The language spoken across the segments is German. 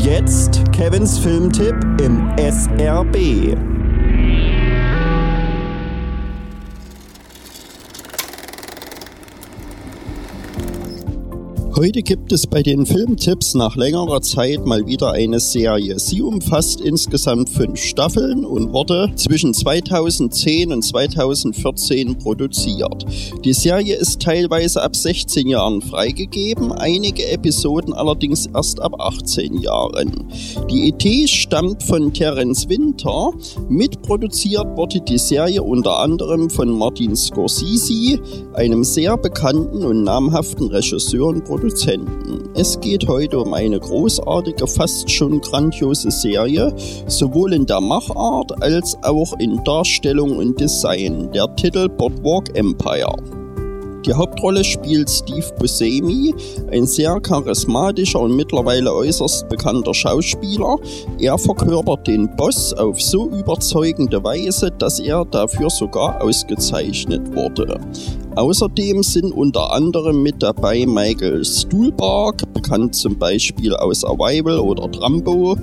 Jetzt Kevins Filmtipp im SRB. Heute gibt es bei den Filmtipps nach längerer Zeit mal wieder eine Serie. Sie umfasst insgesamt 5 Staffeln und wurde zwischen 2010 und 2014 produziert. Die Serie ist teilweise ab 16 Jahren freigegeben, einige Episoden allerdings erst ab 18 Jahren. Die Idee stammt von Terence Winter. Mitproduziert wurde die Serie unter anderem von Martin Scorsese, einem sehr bekannten und namhaften Regisseur und Produzenten. Es geht heute um eine großartige, fast schon grandiose Serie, sowohl in der Machart als auch in Darstellung und Design. Der Titel Boardwalk Empire. Die Hauptrolle spielt Steve Buscemi, ein sehr charismatischer und mittlerweile äußerst bekannter Schauspieler. Er verkörpert den Boss auf so überzeugende Weise, dass er dafür sogar ausgezeichnet wurde. Außerdem sind unter anderem mit dabei Michael Stuhlbarg, bekannt zum Beispiel aus Arrival oder Trumbo,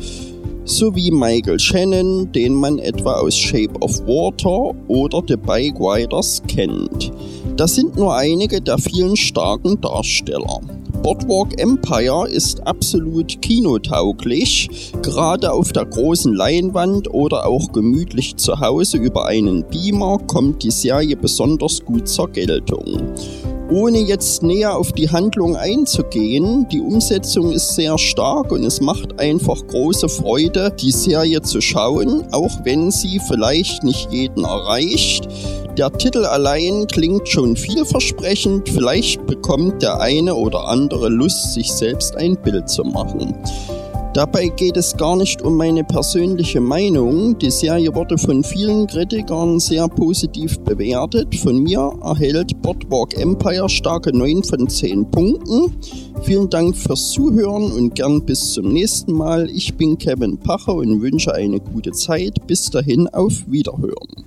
sowie Michael Shannon, den man etwa aus Shape of Water oder The Bike Riders kennt. Das sind nur einige der vielen starken Darsteller. Boardwalk Empire ist absolut kinotauglich, gerade auf der großen Leinwand oder auch gemütlich zu Hause über einen Beamer kommt die Serie besonders gut zur Geltung. Ohne jetzt näher auf die Handlung einzugehen, die Umsetzung ist sehr stark und es macht einfach große Freude, die Serie zu schauen, auch wenn sie vielleicht nicht jeden erreicht. Der Titel allein klingt schon vielversprechend, vielleicht bekommt der eine oder andere Lust, sich selbst ein Bild zu machen. Dabei geht es gar nicht um meine persönliche Meinung. Die Serie wurde von vielen Kritikern sehr positiv bewertet. Von mir erhält Boardwalk Empire starke 9 von 10 Punkten. Vielen Dank fürs Zuhören und gern bis zum nächsten Mal. Ich bin Kevin Pacher und wünsche eine gute Zeit. Bis dahin, auf Wiederhören.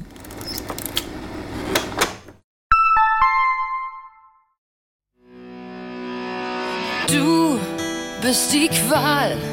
Du bist die Qual